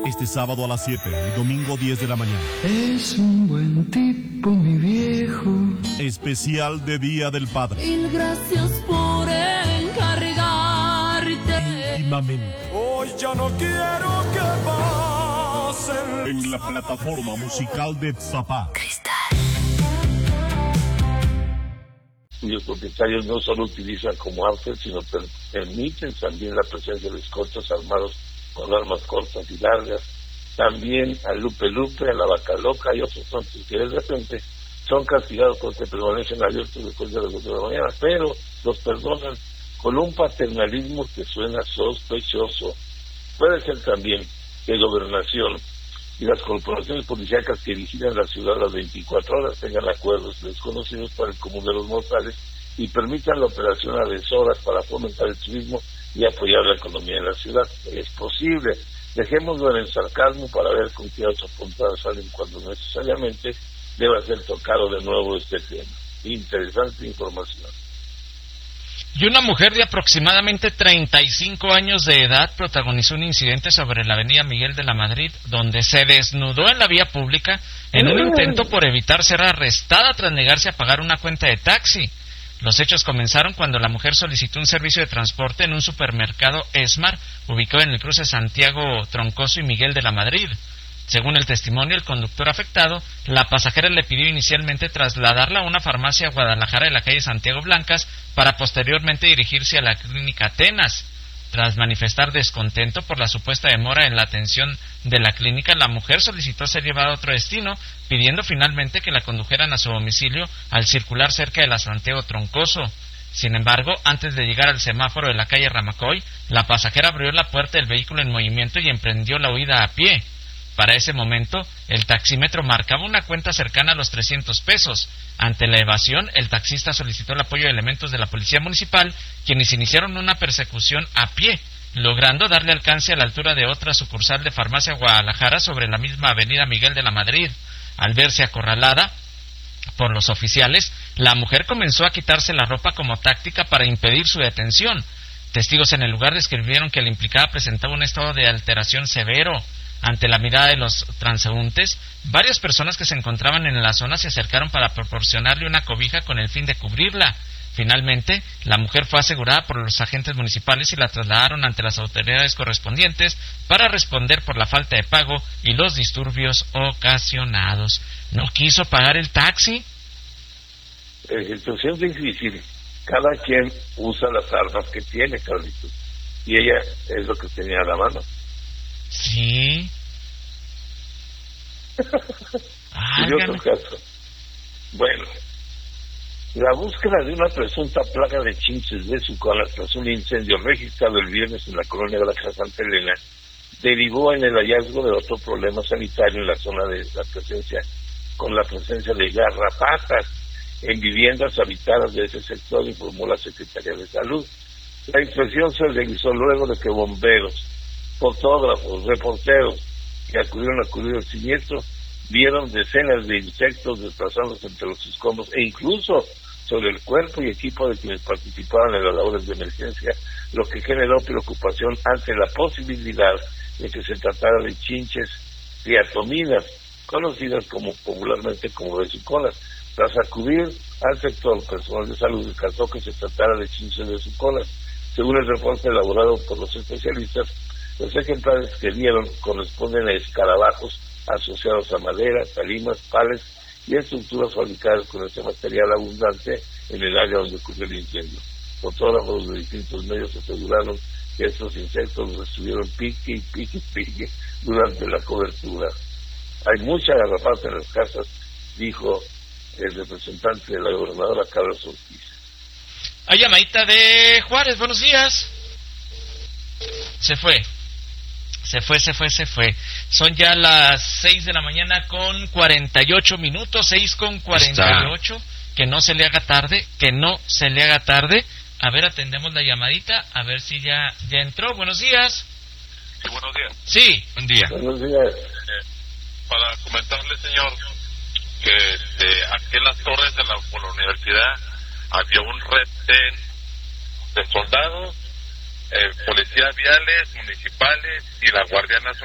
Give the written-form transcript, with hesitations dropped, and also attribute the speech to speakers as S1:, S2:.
S1: Este sábado a las 7 y domingo 10 de la mañana.
S2: Es un buen tipo, mi viejo.
S1: Especial de Día del Padre.
S3: Mil gracias por encargarte.
S1: Íntimamente.
S4: Hoy ya no quiero que pasen.
S1: En la plataforma musical de Tzapá.
S5: Los propietarios no solo utilizan como arte, sino permiten también la presencia de escoltas armados con armas cortas y largas, también al Lupe Lupe, a la Vaca Loca y otros tantos que de repente son castigados porque permanecen abiertos después de las 2 de la mañana, pero los perdonan con un paternalismo que suena sospechoso. Puede ser también que Gobernación y las corporaciones policíacas que vigilan la ciudad a las 24 horas tengan acuerdos desconocidos para el común de los mortales y permitan la operación a deshoras para fomentar el turismo y apoyar la economía de la ciudad. Es posible. Dejémoslo en el sarcasmo para ver con qué otras puntadas salen cuando necesariamente deba ser tocado de nuevo este tema. Interesante información.
S6: Y una mujer de aproximadamente 35 años de edad protagonizó un incidente sobre la avenida Miguel de la Madrid, donde se desnudó en la vía pública en un intento por evitar ser arrestada tras negarse a pagar una cuenta de taxi. Los hechos comenzaron cuando la mujer solicitó un servicio de transporte en un supermercado Esmar, ubicado en el cruce Santiago Troncoso y Miguel de la Madrid. Según el testimonio del conductor afectado, la pasajera le pidió inicialmente trasladarla a una farmacia Guadalajara de la calle Santiago Blancas para posteriormente dirigirse a la clínica Atenas. Tras manifestar descontento por la supuesta demora en la atención de la clínica, la mujer solicitó ser llevada a otro destino, pidiendo finalmente que la condujeran a su domicilio al circular cerca de la Santiago Troncoso. Sin embargo, antes de llegar al semáforo de la calle Ramacoy, la pasajera abrió la puerta del vehículo en movimiento y emprendió la huida a pie. Para ese momento, el taxímetro marcaba una cuenta cercana a los 300 pesos. Ante la evasión, el taxista solicitó el apoyo de elementos de la policía municipal, quienes iniciaron una persecución a pie, logrando darle alcance a la altura de otra sucursal de Farmacia Guadalajara sobre la misma avenida Miguel de la Madrid. Al verse acorralada por los oficiales, la mujer comenzó a quitarse la ropa como táctica para impedir su detención. Testigos en el lugar describieron que la implicada presentaba un estado de alteración severo. Ante la mirada de los transeúntes, varias personas que se encontraban en la zona se acercaron para proporcionarle una cobija con el fin de cubrirla. Finalmente, la mujer fue asegurada por los agentes municipales y la trasladaron ante las autoridades correspondientes para responder por la falta de pago y los disturbios ocasionados. ¿No quiso pagar el taxi?
S5: Situación difícil. Cada quien usa las armas que tiene, Carlitos. Y ella es lo que tenía a la mano.
S6: Sí.
S5: Y otro caso. Bueno, la búsqueda de una presunta plaga de chinches de sucolas tras un incendio registrado el viernes en la colonia Granja Santa Elena derivó en el hallazgo de otro problema sanitario en la zona de la presencia, con la presencia de garrapatas en viviendas habitadas de ese sector, informó la Secretaría de Salud. La inspección se realizó luego de que bomberos, fotógrafos, reporteros que acudieron a cubrir el siniestro vieron decenas de insectos desplazándose entre los escombros e incluso sobre el cuerpo y equipo de quienes participaban en las labores de emergencia, lo que generó preocupación ante la posibilidad de que se tratara de chinches triatominas, conocidas como popularmente como vesicolas. Tras acudir al sector, personal de salud descartó que se tratara de chinches vesicolas. Según el reporte elaborado por los especialistas, los ejemplares que dieron corresponden a escarabajos asociados a madera, tarimas, pales y estructuras fabricadas con este material abundante en el área donde ocurrió el incendio. Fotógrafos de distintos medios aseguraron que estos insectos estuvieron pique durante la cobertura. Hay mucha garrapata en las casas, dijo el representante de la gobernadora Carlos Ortiz.
S6: Hay llamadita de Juárez, buenos días. Se fue. Son ya las 6 de la mañana con 48 minutos, 6 con 48. Que no se le haga tarde. A ver, atendemos la llamadita, a ver si ya entró. Buenos días.
S7: Sí, buenos días.
S6: Sí, buen día.
S5: Buenos días.
S7: Para comentarle, señor, que aquí en las torres de la universidad había un retén de soldados, policías viales, municipales y la Guardia Nacional.